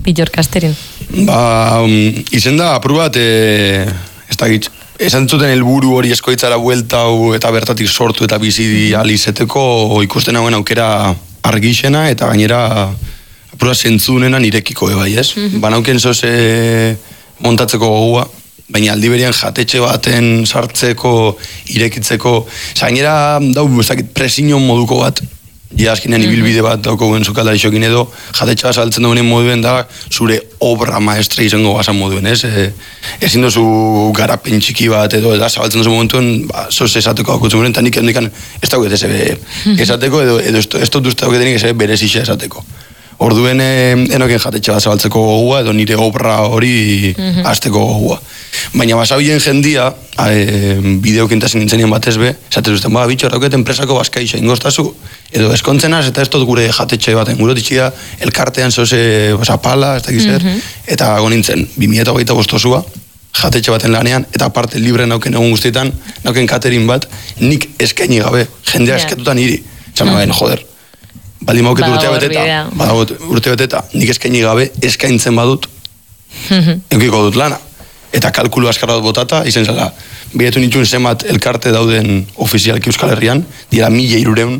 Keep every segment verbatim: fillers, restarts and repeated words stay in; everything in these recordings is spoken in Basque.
Bittor Casterin? Ba, um, izen da, apur bat, e, ez da gitz, esan zuten helburu hori eskoitzara buelta eta bertatik sortu eta bizi alizeteko ikusten hauen aukera argixena eta gainera apur bat zentzunena nirekiko ebai, ez? Mm-hmm. Banauken zoze montatzeko gogua, baina aldi berian jatetxe baten sartzeko, irekitzeko, gainera dau, ez dakit, presiño moduko bat, ja azkenean ibilbide bat dauko guen zukaldari xokin edo, jatetxe bat saltzen duen moduen da, zure obra maestra izango basan moduen, ez? E, ezin dozu garapen txiki bat edo, eta zabaltzen dozu momentuen, ba, zoz esateko hau kutzen eta nik endikan ez dauket ez esateko, edo, edo ez dut uste dauketenik ez berezixe esateko. Orduen enoken jatetxe bat zabaltzeko gogua, edo nire obra hori mm-hmm. azteko gogua. Baina basabien jendia, e, bideokintasin nintzenian batez be, esatez usten, ba, bitxo, erauket enpresako bazkaixa ingoztazu, edo eskontzenaz, eta ez dut gure jatetxe baten, gure ditxia, elkartean zoze pala, ez dakiz zer, mm-hmm. eta gonintzen, bi mila hogeita bostosua, jatetxe baten lanean, eta aparte libre nauken egun guztietan, nauken catering bat, nik eskaini gabe, jendea yeah. esketutan hiri. Txan, mm-hmm. joder, baldin mauket urtea beteta, badagot urtea beteta, nik eskaini gabe, eskaintzen badut, eukiko dut lana. Eta kalkulu askarra dut botata, izen zela, biletu nituen zemat elkarte dauden ofizialki Euskal Herrian, dira mila irureun.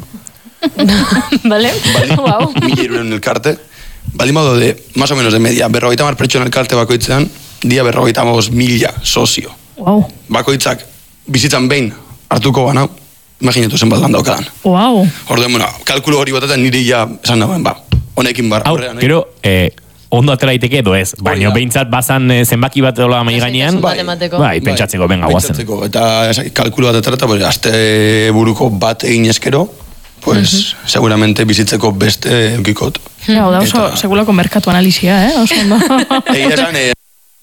Bale? Wow. Mila irureun elkarte. Baldin badu de, más o menos de media, berrogeita mar pertsona elkarte bakoitzean, dia berrogeita magoz mila sozio. Wow. Bakoitzak, bizitzan behin, hartuko banau, imaginetu zen bat landaukadan. Wow. Orduen, bueno, kalkulu hori botata niri ja, esan dagoen, ba, honekin bar. Hau, gero, eh, ondo atera daiteke edo ez, baina behintzat bazan e, zenbaki bat edola mai gainean, bai, bai, pentsatzeko, benga, guazen. Eta kalkulu bat atera, eta pues, azte buruko bat egin eskero, pues, uh-huh. seguramente bizitzeko beste eukikot. Ja, da oso, eta... segulako merkatu analizia, eh? Oso ondo. Egia esan, eh,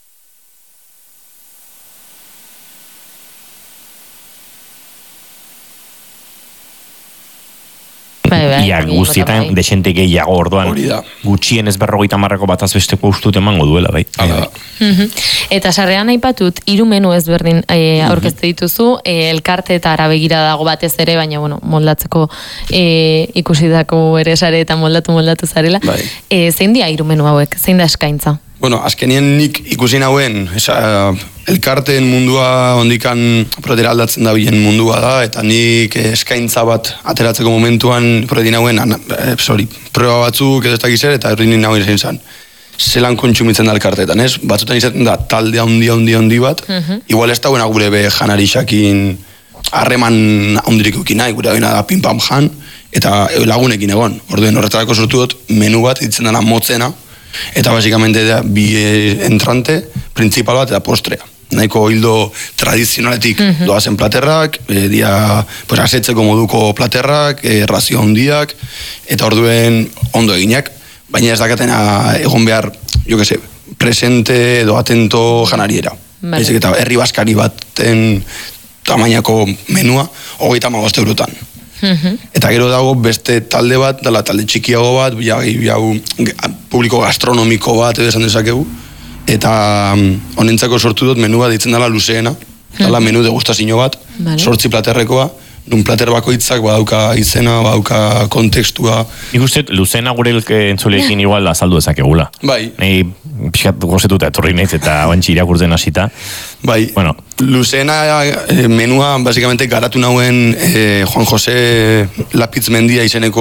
ia guztietan desente gehiago orduan gutxien ez berrogeita marreko bat azbesteko ustut emango duela, bai. Mm-hmm. Eta sarrean aipatut, hiru menu ezberdin e, aurkezte dituzu, e, elkarte eta arabegira dago batez ere, baina bueno, moldatzeko e, ikusi dako ere sare eta moldatu moldatu zarela. Bai. E, zein dia hiru menu hauek, zein da eskaintza? Bueno, azkenien nik ikusi nauen, esa, elkarteen mundua ondikan protera aldatzen da bilen mundua da, eta nik eskaintza bat ateratzeko momentuan protera nauen, eh, sorry, proba batzuk edo ez dakizer, eta erri nien nauen izan zen. Zelan kontsumitzen da elkarteetan, ez? Batzutan izaten da talde handi handi handi bat, uh-huh. igual ez dauen gure be janarixakin harreman handirik eukin nahi, gure da pin-pam jan, eta lagunekin egon. Orduen horretarako sortu dut menu bat, ditzen dena motzena, eta basikamente da bi entrante, principal bat eta postrea. Nahiko hildo tradizionaletik mm-hmm. doazen platerrak, e, dia pues, asetzeko moduko platerrak, e, razio handiak, eta orduen ondo eginak, baina ez dakatena egon behar, jo que se, presente edo atento janariera. Vale. Ezek eta herri baskari baten tamainako menua, hogeita hamabost eurotan. Mm-hmm. Eta gero dago beste talde bat, dela talde txikiago bat, ja, ja, publiko gastronomiko bat edo esan dezakegu, eta honentzako sortu dut menua ditzen dela luzeena, dela menu degustazio bat, vale. Sortzi platerrekoa, nun plater bakoitzak badauka izena, badauka kontekstua. Nik uste, luzeena gure entzuleekin igual azaldu dezakegula. Bai. Nei pixkat gozetuta etorri naiz eta oantxe irakurtzen hasita. Bai, bueno. Luzeena eh, menua, basikamente garatu nauen eh, Juan José Lapitz-Mendia izeneko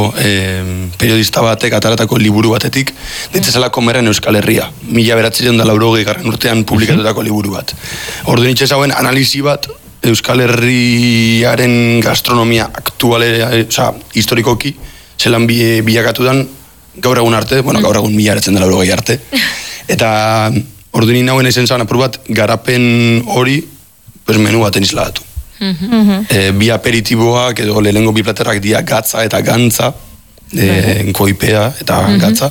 eh, periodista batek ataratako liburu batetik, ditzezela komerren Euskal Herria. Mila beratzen da laurogei garren urtean publikatutako liburu bat. Ordu nitxe zauen analizi bat, Euskal Herriaren gastronomia aktualera, oza, historikoki, zelan bi, bilakatu dan, gaur egun arte, bueno, gaur egun mila eratzen dela eurogei arte, eta orduin nauen izen zan apur bat, garapen hori, pues menu baten izladatu. Mm-hmm. E, bi aperitiboak edo lehengo bi platerrak dia gatza eta gantza, e, koipea eta mm-hmm. gatza.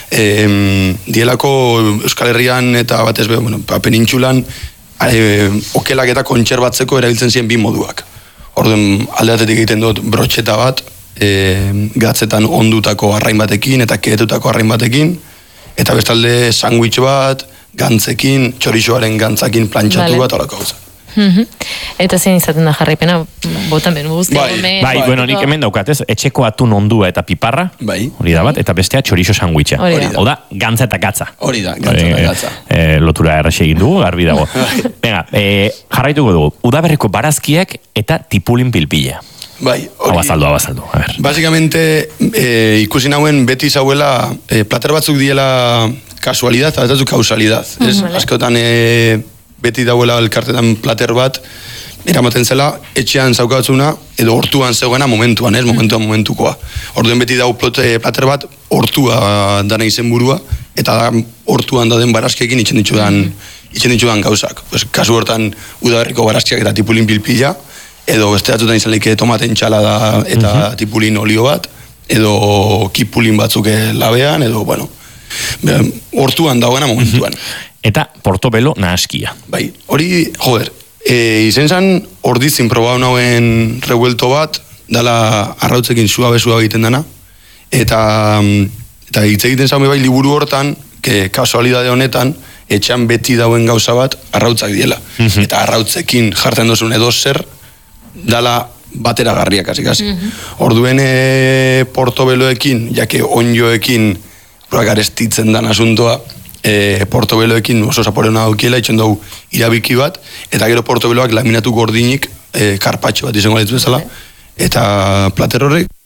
E, dielako Euskal Herrian eta batez be, bueno, penintxulan, E, okelak eta kontserbatzeko erabiltzen ziren bi moduak. Orduan aldeatetik egiten dut brotxeta bat, e, gatzetan ondutako arrain batekin eta keetutako arrain batekin, eta bestalde sandwich bat, gantzekin, txorixoaren gantzakin plantxatu vale. Bat, horako gauza. Eta zein izaten da jarraipena, botan ben guzti. Bai, bai, bai, bueno, nik hemen daukatez, etxeko atun ondua eta piparra, bai. Hori da bat, eta bestea txorizo sandwicha. Hori da. Hau da, gantza eta gatza. Hori da, gantza eta gatza. E, e, lotura erraxe egin dugu, garbi dago. Venga, e, jarraituko dugu, udaberriko barazkiak eta tipulin pilpila. Bai, hori. Abazaldu, abazaldu, a ver. Básicamente, eh, ikusi nauen beti zauela, eh, plater batzuk diela kasualidad, eta batzuk kausalidad. Mm, ez? Vale. Askotan eh, beti dauela elkartetan plater bat, eramaten zela, etxean zaukatzuna, edo hortuan zegoena momentuan, ez? Momentuan momentukoa. Orduen beti dau plater bat, hortua dana izen burua, eta da, hortuan dauden barazkiekin itxen ditudan, itxen ditudan gauzak. Pues, kasu hortan, udaberriko barazkiak eta tipulin pilpila, edo beste batzutan izan leike tomaten txalada eta uh -huh. tipulin olio bat, edo kipulin batzuk labean, edo, bueno, hortuan dagoena momentuan. Uh -huh. Eta portobelo nahaskia. Bai, hori, joder, e, izen zan ordizin probau nauen revuelto bat, dala arrautzekin suabe-sua egiten dana, eta, eta hitz egiten zaune bai liburu hortan, que kasualidade honetan, etxean beti dauen gauza bat, arrautzak diela. Uh -huh. Eta arrautzekin jartzen dozun edo zer, dala batera garriak, hasi kasi. Mm -hmm. Orduen e, portobeloekin, jake onjoekin, purak arestitzen dan asuntoa, e, portobeloekin oso zaporena daukiela, itxen dugu irabiki bat, eta gero portobeloak laminatu gordinik, e, karpatxo bat izango ditu bezala, eta plater horrek,